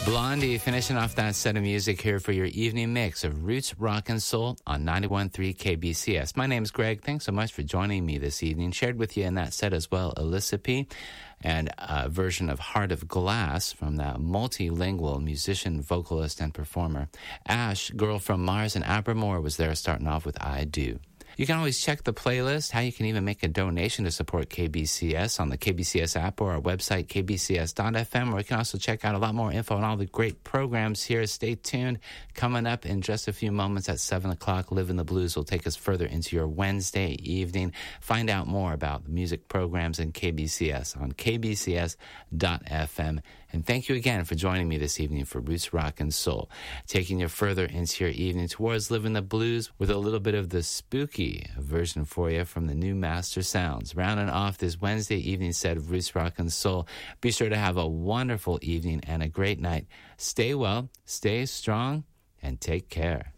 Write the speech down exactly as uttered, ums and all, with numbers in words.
Blondie finishing off that set of music here for your evening mix of roots, rock, and soul on ninety-one point three K B C S. My name's Greg. Thanks so much for joining me this evening. Shared with you in that set as well, Alyssa P. and a version of Heart of Glass from that multilingual musician, vocalist, and performer. Ash, Girl from Mars, and Abermore was there starting off with I Do. You can always check the playlist, how you can even make a donation to support K B C S on the K B C S app or our website, k b c s dot f m, where you can also check out a lot more info on all the great programs here. Stay tuned. Coming up in just a few moments at seven o'clock, Live in the Blues will take us further into your Wednesday evening. Find out more about the music programs in K B C S on k b c s dot f m. And thank you again for joining me this evening for Roots, Rock, and Soul. Taking you further into your evening towards Living the Blues with a little bit of the spooky version for you from the new Master Sounds. Rounding off this Wednesday evening set of Roots, Rock, and Soul. Be sure to have a wonderful evening and a great night. Stay well, stay strong, and take care.